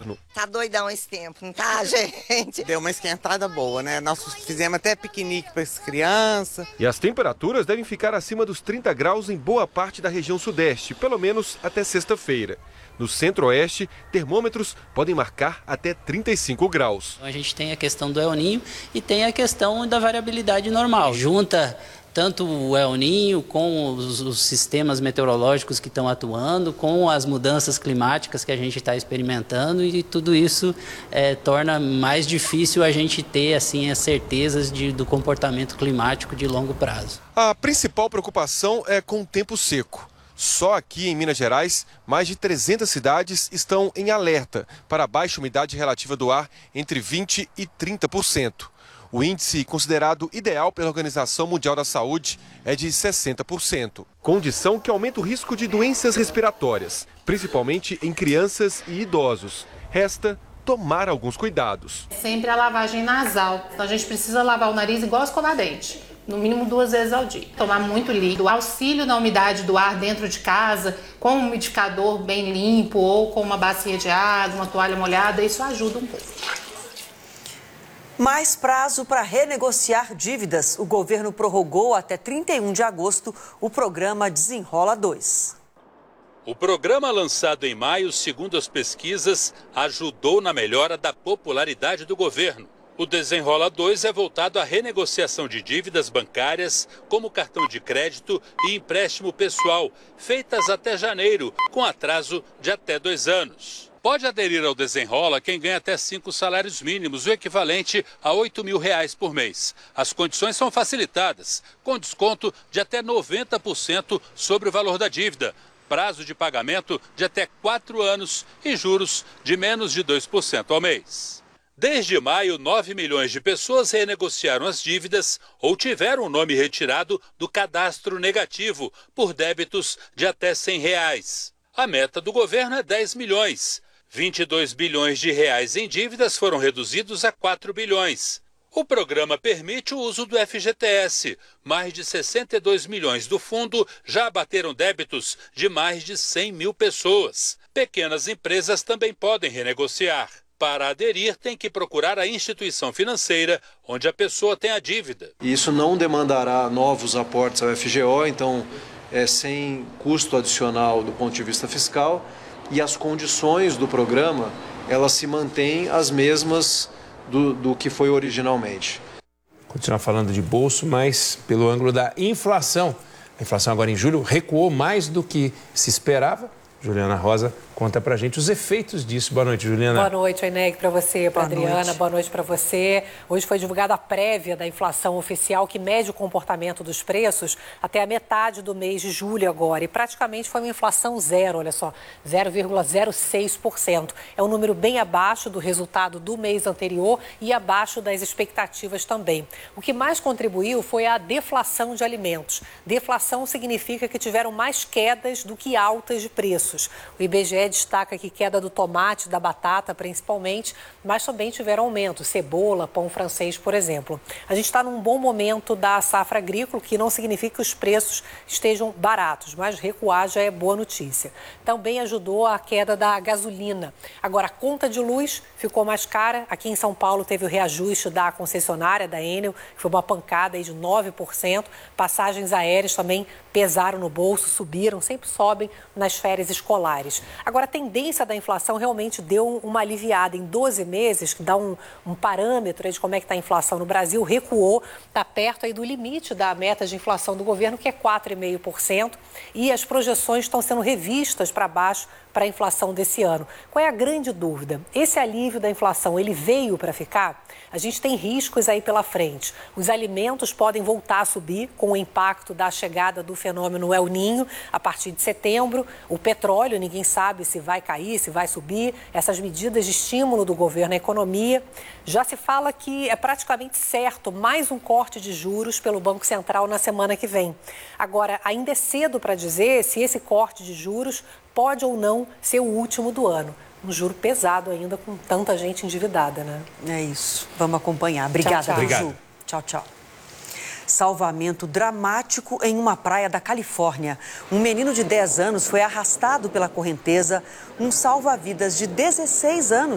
governo. Tá doidão esse tempo, não tá, gente? Deu uma esquentada boa, né? Nós fizemos até piquenique para as crianças. E as temperaturas devem ficar acima dos 30 graus em boa parte da região sudeste, pelo menos até sexta-feira. No centro-oeste, termômetros podem marcar até 35 graus. A gente tem a questão do El Niño e tem a questão da variabilidade normal. Junta tanto o El Niño com os sistemas meteorológicos que estão atuando, com as mudanças climáticas que a gente está experimentando, e tudo isso torna mais difícil a gente ter assim, as certezas do comportamento climático de longo prazo. A principal preocupação é com o tempo seco. Só aqui em Minas Gerais, mais de 300 cidades estão em alerta para baixa umidade relativa do ar entre 20% e 30%. O índice considerado ideal pela Organização Mundial da Saúde é de 60%, condição que aumenta o risco de doenças respiratórias, principalmente em crianças e idosos. Resta tomar alguns cuidados. Sempre a lavagem nasal. Então a gente precisa lavar o nariz igual escovar dente, no mínimo 2 vezes ao dia. Tomar muito líquido, auxílio na umidade do ar dentro de casa, com um umidificador bem limpo ou com uma bacia de água, uma toalha molhada, isso ajuda um pouco. Mais prazo para renegociar dívidas. O governo prorrogou até 31 de agosto o programa Desenrola 2. O programa, lançado em maio, segundo as pesquisas, ajudou na melhora da popularidade do governo. O Desenrola 2 é voltado à renegociação de dívidas bancárias, como cartão de crédito e empréstimo pessoal, feitas até janeiro, com atraso de até 2 anos. Pode aderir ao Desenrola quem ganha até 5 salários mínimos, o equivalente a R$ 8.000 por mês. As condições são facilitadas, com desconto de até 90% sobre o valor da dívida, prazo de pagamento de até 4 anos e juros de menos de 2% ao mês. Desde maio, 9 milhões de pessoas renegociaram as dívidas ou tiveram o nome retirado do cadastro negativo por débitos de até R$ 100. A meta do governo é 10 milhões. 22 bilhões de reais em dívidas foram reduzidos a 4 bilhões. O programa permite o uso do FGTS. Mais de 62 milhões do fundo já abateram débitos de mais de 100 mil pessoas. Pequenas empresas também podem renegociar. Para aderir, tem que procurar a instituição financeira onde a pessoa tem a dívida. Isso não demandará novos aportes ao FGO, então é sem custo adicional do ponto de vista fiscal, e as condições do programa, elas se mantêm as mesmas do que foi originalmente. Continuar falando de bolso, mas pelo ângulo da inflação. A inflação agora em julho recuou mais do que se esperava. Juliana Rosa conta pra gente os efeitos disso. Boa noite, Juliana. Boa noite, Eneg, para você, para Adriana. Boa noite para você. Hoje foi divulgada a prévia da inflação oficial que mede o comportamento dos preços até a metade do mês de julho agora. E praticamente foi uma inflação zero, olha só, 0,06%. É um número bem abaixo do resultado do mês anterior e abaixo das expectativas também. O que mais contribuiu foi a deflação de alimentos. Deflação significa que tiveram mais quedas do que altas de preços. O IBGE destaca que queda do tomate, da batata principalmente, mas também tiveram aumento, cebola, pão francês, por exemplo. A gente está num bom momento da safra agrícola, que não significa que os preços estejam baratos, mas recuar já é boa notícia. Também ajudou a queda da gasolina. Agora, a conta de luz ficou mais cara. Aqui em São Paulo teve o reajuste da concessionária, da Enel, que foi uma pancada aí de 9%. Passagens aéreas também pesaram no bolso, subiram, sempre sobem nas férias escolares. Agora, a tendência da inflação realmente deu uma aliviada. Em 12 meses, que dá um parâmetro aí de como é que está a inflação no Brasil, recuou, está perto aí do limite da meta de inflação do governo, que é 4,5%, e as projeções estão sendo revistas para baixo para a inflação desse ano. Qual é a grande dúvida? Esse alívio da inflação, ele veio para ficar? A gente tem riscos aí pela frente. Os alimentos podem voltar a subir com o impacto da chegada do fenômeno El Niño a partir de setembro. O petróleo, ninguém sabe se vai cair, se vai subir. Essas medidas de estímulo do governo à economia. Já se fala que é praticamente certo mais um corte de juros pelo Banco Central na semana que vem. Agora, ainda é cedo para dizer se esse corte de juros pode ou não ser o último do ano. Um juro pesado ainda com tanta gente endividada, né? É isso. Vamos acompanhar. Obrigada, Ju. Tchau, tchau. Salvamento dramático em uma praia da Califórnia. Um menino de 10 anos foi arrastado pela correnteza. Um salva-vidas de 16 anos